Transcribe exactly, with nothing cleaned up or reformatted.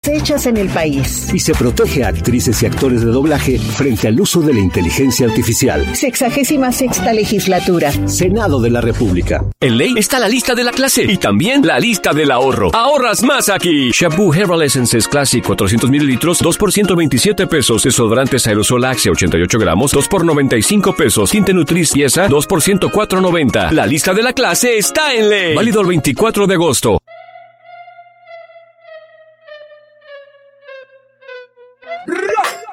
hechas en el país. Y se protege a actrices y actores de doblaje frente al uso de la inteligencia artificial. Sexagésima sexta legislatura. Senado de la República. En ley está la lista de la clase y también la lista del ahorro. ¡Ahorras más aquí! Shampoo Herbal Essences Classic cuatrocientos mililitros, dos por ciento veintisiete pesos. Desodorantes Aerosol Axe ochenta y ocho gramos, dos por noventa y cinco pesos. Tinte Nutris pieza, dos por ciento cuatro noventa. La lista de la clase está en ley. Válido el veinticuatro de agosto.